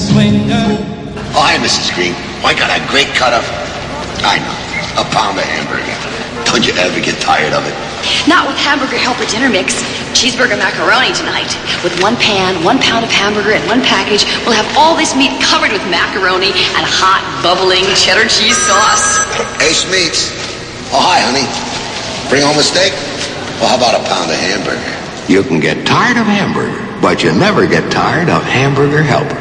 swinger. Oh, hi, Mrs. Green. I got a great cut of... I know. A pound of hamburger. Don't you ever get tired of it? Not with Hamburger Helper dinner mix. Cheeseburger macaroni tonight. With 1 pan, 1 pound of hamburger, and 1 package, we'll have all this meat covered with macaroni and hot, bubbling cheddar cheese sauce. Ace Meats. Oh, hi, honey. Bring home a steak? Well, how about a pound of hamburger? You can get tired of hamburger, but you never get tired of Hamburger Helper.